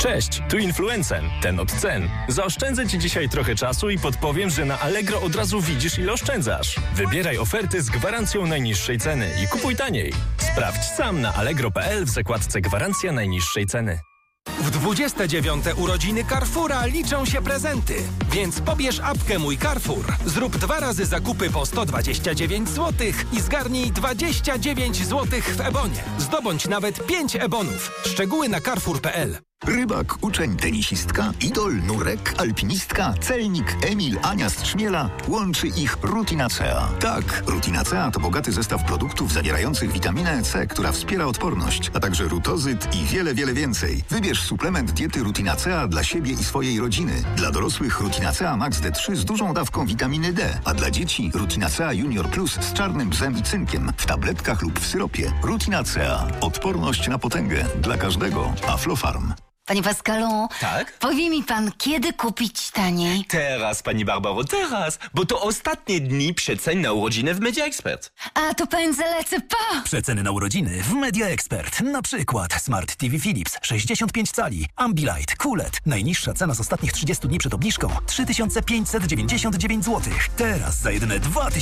Cześć, tu Influencen, ten od cen. Zaoszczędzę Ci dzisiaj trochę czasu i podpowiem, że na Allegro od razu widzisz, ile oszczędzasz. Wybieraj oferty z gwarancją najniższej ceny i kupuj taniej. Sprawdź sam na allegro.pl w zakładce Gwarancja najniższej ceny. W 29. urodziny Carrefoura liczą się prezenty, więc pobierz apkę Mój Carrefour. Zrób 2 razy zakupy po 129 zł i zgarnij 29 zł w Ebonie. Zdobądź nawet 5 Ebonów. Szczegóły na carrefour.pl. Rybak, uczeń, tenisistka, idol, nurek, alpinistka, celnik, Emil, Ania z Trzmiela. Łączy ich Rutinacea. Tak, Rutinacea to bogaty zestaw produktów zawierających witaminę C, która wspiera odporność, a także rutozyt i wiele, wiele więcej. Wybierz suplement diety Rutinacea dla siebie i swojej rodziny. Dla dorosłych Rutinacea Max D3 z dużą dawką witaminy D, a dla dzieci Rutinacea Junior Plus z czarnym bzem i cynkiem w tabletkach lub w syropie. Rutinacea. Odporność na potęgę dla każdego. Aflofarm. Panie Pascalu, tak? Powie mi pan, kiedy kupić taniej? Teraz, pani Barbaro, teraz, bo to ostatnie dni przecen na urodziny w Media Expert. A to pędzę, lecę, pa! Przeceny na urodziny w Media Expert. Na przykład Smart TV Philips 65 cali, Ambilight, QLED. Najniższa cena z ostatnich 30 dni przed obniżką 3599 zł. Teraz za jedyne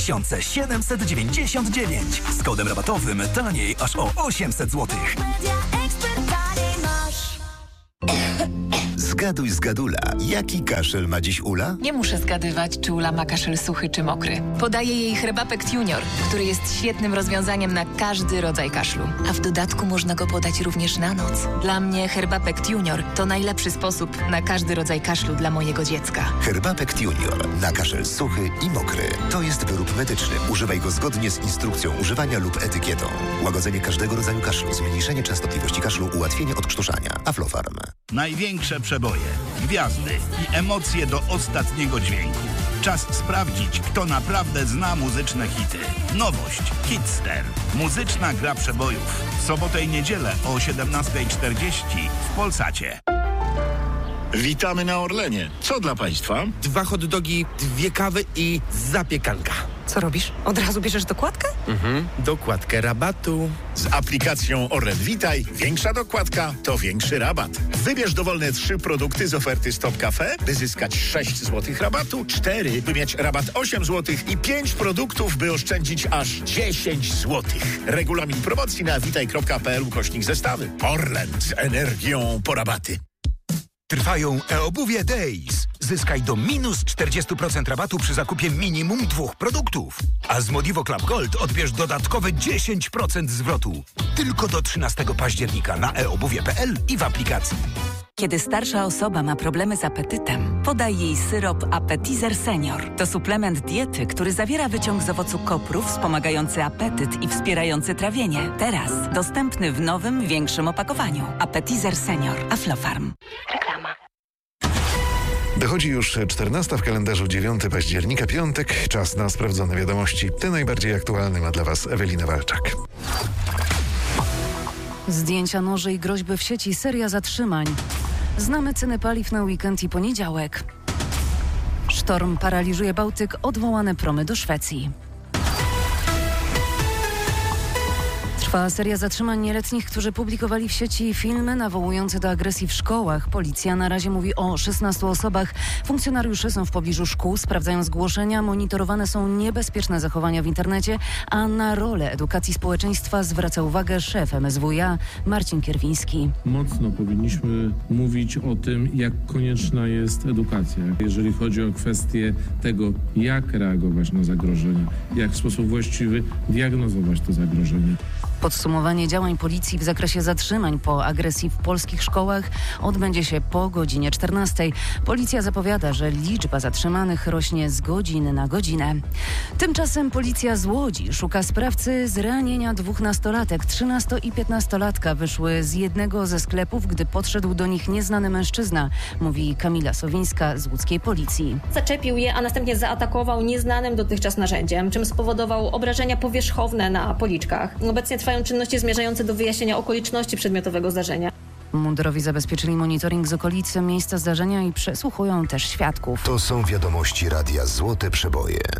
2799. Z kodem rabatowym taniej aż o 800 zł. Zgaduj z Gadula. Jaki kaszel ma dziś Ula? Nie muszę zgadywać, czy Ula ma kaszel suchy czy mokry. Podaję jej Herbapekt Junior, który jest świetnym rozwiązaniem na każdy rodzaj kaszlu. A w dodatku można go podać również na noc. Dla mnie Herbapekt Junior to najlepszy sposób na każdy rodzaj kaszlu dla mojego dziecka. Herbapekt Junior. Na kaszel suchy i mokry. To jest wyrób medyczny. Używaj go zgodnie z instrukcją używania lub etykietą. Łagodzenie każdego rodzaju kaszlu, zmniejszenie częstotliwości kaszlu, ułatwienie odkrztuszania. Aflofarm. Największe przeboje, gwiazdy i emocje do ostatniego dźwięku. Czas sprawdzić, kto naprawdę zna muzyczne hity. Nowość Hitster. Muzyczna gra przebojów. W sobotę i niedzielę o 17:40 w Polsacie. Witamy na Orlenie. Co dla Państwa? 2 hot dogi, 2 kawy i zapiekanka. Co robisz? Od razu bierzesz dokładkę? Dokładkę rabatu. Z aplikacją Orlen Witaj większa dokładka to większy rabat. Wybierz dowolne 3 produkty z oferty Stop Cafe, by zyskać 6 zł rabatu, 4, by mieć rabat 8 zł i 5 produktów, by oszczędzić aż 10 zł. Regulamin promocji na witaj.pl/zestawy. Orlen z energią po rabaty. Trwają e-obuwie Days. Zyskaj do minus 40% rabatu przy zakupie minimum 2 produktów. A z Modivo Club Gold odbierz dodatkowe 10% zwrotu. Tylko do 13 października na eobuwie.pl i w aplikacji. Kiedy starsza osoba ma problemy z apetytem, podaj jej syrop Appetizer Senior. To suplement diety, który zawiera wyciąg z owocu kopru wspomagający apetyt i wspierający trawienie. Teraz dostępny w nowym, większym opakowaniu. Appetizer Senior. Aflofarm. Reklama. Dochodzi już 14 w kalendarzu, 9 października, piątek. Czas na sprawdzone wiadomości. Te najbardziej aktualne ma dla Was Ewelina Walczak. Zdjęcia noży i groźby w sieci, seria zatrzymań. Znamy ceny paliw na weekend i poniedziałek. Sztorm paraliżuje Bałtyk, odwołane promy do Szwecji. Trwa seria zatrzymań nieletnich, którzy publikowali w sieci filmy nawołujące do agresji w szkołach. Policja na razie mówi o 16 osobach. Funkcjonariusze są w pobliżu szkół, sprawdzają zgłoszenia, monitorowane są niebezpieczne zachowania w internecie, a na rolę edukacji społeczeństwa zwraca uwagę szef MSWiA Marcin Kierwiński. Mocno powinniśmy mówić o tym, jak konieczna jest edukacja. Jeżeli chodzi o kwestię tego, jak reagować na zagrożenia, jak w sposób właściwy diagnozować to zagrożenie. Podsumowanie działań policji w zakresie zatrzymań po agresji w polskich szkołach odbędzie się po godzinie 14. Policja zapowiada, że liczba zatrzymanych rośnie z godziny na godzinę. Tymczasem policja z Łodzi szuka sprawcy zranienia 2 nastolatek. 13- i 15-latka wyszły z jednego ze sklepów, gdy podszedł do nich nieznany mężczyzna, mówi Kamila Sowińska z łódzkiej policji. Zaczepił je, a następnie zaatakował nieznanym dotychczas narzędziem, czym spowodował obrażenia powierzchowne na policzkach. Obecnie trwają czynności zmierzające do wyjaśnienia okoliczności przedmiotowego zdarzenia. Mundurowi zabezpieczyli monitoring z okolicy miejsca zdarzenia i przesłuchują też świadków. To są wiadomości Radia Złote Przeboje.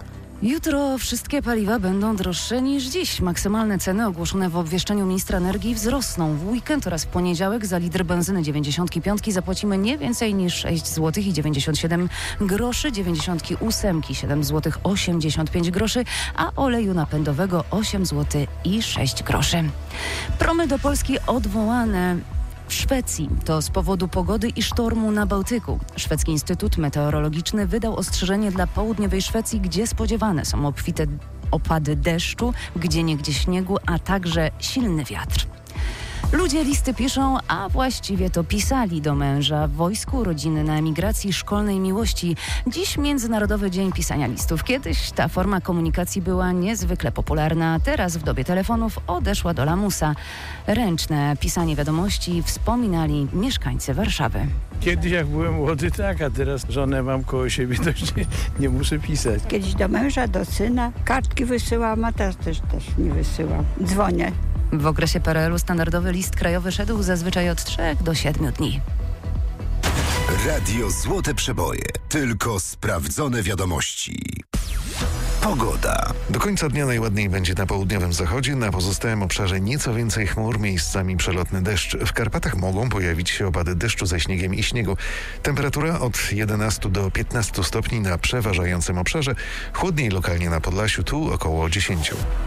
Jutro wszystkie paliwa będą droższe niż dziś. Maksymalne ceny ogłoszone w obwieszczeniu ministra energii wzrosną. W weekend oraz w poniedziałek za litr benzyny 95 zapłacimy nie więcej niż 6 zł i 97 groszy, 98 7 zł 85 groszy, a oleju napędowego 8 zł i 6 groszy. Promy do Polski odwołane w Szwecji. To z powodu pogody i sztormu na Bałtyku. Szwedzki Instytut Meteorologiczny wydał ostrzeżenie dla południowej Szwecji, gdzie spodziewane są obfite opady deszczu, gdzieniegdzie śniegu, a także silny wiatr. Ludzie listy piszą, a właściwie to pisali do męża w wojsku, rodziny na emigracji, szkolnej miłości. Dziś Międzynarodowy Dzień Pisania Listów. Kiedyś ta forma komunikacji była niezwykle popularna, teraz w dobie telefonów odeszła do lamusa. Ręczne pisanie wiadomości wspominali mieszkańcy Warszawy. Kiedyś jak byłem młody, tak, a teraz żonę mam koło siebie, to już nie muszę pisać. Kiedyś do męża, do syna, kartki wysyłam, a teraz też nie wysyłam. Dzwonię. W okresie PRL-u standardowy list krajowy szedł zazwyczaj od 3 do 7 dni. Radio Złote Przeboje. Tylko sprawdzone wiadomości. Pogoda. Do końca dnia najładniej będzie na południowym zachodzie, na pozostałym obszarze nieco więcej chmur, miejscami przelotny deszcz. W Karpatach mogą pojawić się opady deszczu ze śniegiem i śniegu. Temperatura od 11 do 15 stopni na przeważającym obszarze, chłodniej lokalnie na Podlasiu, tu około 10.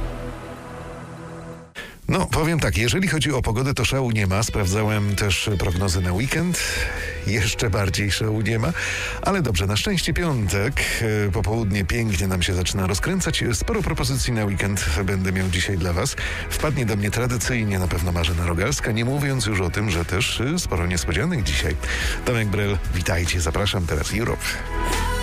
No, powiem tak, jeżeli chodzi o pogodę, to szału nie ma. Sprawdzałem też prognozy na weekend. Jeszcze bardziej szału nie ma. Ale dobrze, na szczęście piątek. Popołudnie pięknie nam się zaczyna rozkręcać. Sporo propozycji na weekend będę miał dzisiaj dla Was. Wpadnie do mnie tradycyjnie na pewno Marzena Rogalska, nie mówiąc już o tym, że też sporo niespodzianek dzisiaj. Tomek Brel, witajcie, zapraszam teraz Europe.